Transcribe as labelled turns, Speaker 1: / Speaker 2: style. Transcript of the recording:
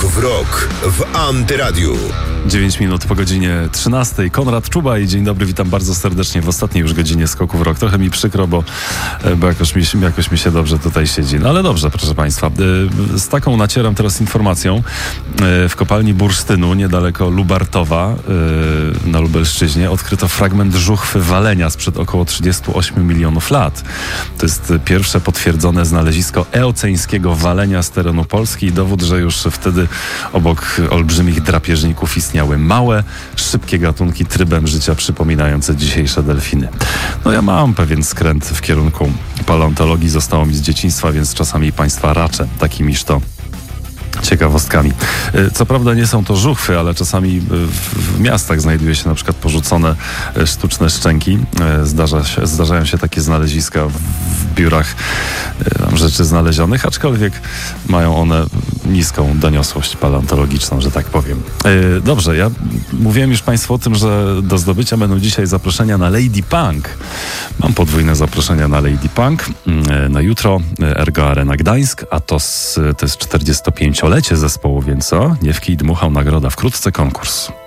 Speaker 1: Skok w rok w Antyradiu.
Speaker 2: 9 minut po godzinie 13. Konrad Czuba i dzień dobry, witam bardzo serdecznie w ostatniej już godzinie Skoku w rok. Trochę mi przykro, bo jakoś mi się dobrze tutaj siedzi. No ale dobrze, proszę Państwa. Z taką nacieram teraz informacją. W kopalni bursztynu niedaleko Lubartowa na Lubelszczyźnie odkryto fragment żuchwy walenia sprzed około 38 milionów lat. To jest pierwsze potwierdzone znalezisko eoceńskiego walenia z terenu Polski i dowód, że już wtedy obok olbrzymich drapieżników istniały małe, szybkie gatunki trybem życia przypominające dzisiejsze delfiny. No ja mam pewien skręt w kierunku paleontologii, zostało mi z dzieciństwa, więc czasami Państwa raczę takimiż to ciekawostkami. Co prawda nie są to żuchwy, ale czasami w miastach znajduje się na przykład porzucone sztuczne szczęki. Zdarzają się takie znaleziska w biurach rzeczy znalezionych, aczkolwiek mają one niską doniosłość paleontologiczną, że tak powiem. Dobrze, ja mówiłem już Państwu o tym, że do zdobycia będą dzisiaj zaproszenia na Lady Punk. Mam podwójne zaproszenia na Lady Punk. Na jutro Ergo Arena Gdańsk, a to jest 45-lecie zespołu, więc co? Nie w kij dmuchał, nagroda, wkrótce konkurs.